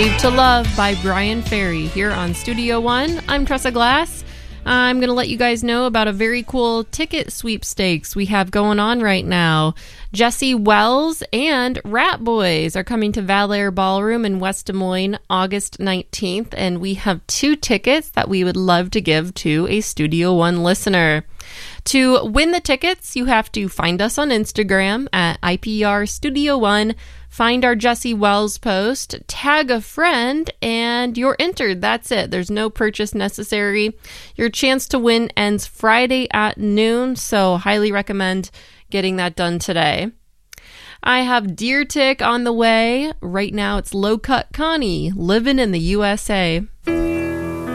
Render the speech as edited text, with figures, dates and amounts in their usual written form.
Save to Love by Brian Ferry here on Studio One. I'm Tressa Glass. I'm going to let you guys know about a very cool ticket sweepstakes we have going on right now. Jesse Wells and Rat Boys are coming to Valair Ballroom in West Des Moines August 19th, and we have 2 tickets that we would love to give to a Studio One listener. To win the tickets, you have to find us on Instagram at IPR Studio One, find our Jesse Wells post, tag a friend, and you're entered. That's it. There's no purchase necessary. Your chance to win ends Friday at noon, so highly recommend getting that done today. I have Deer Tick on the way. Right now it's Low Cut Connie, living in the USA.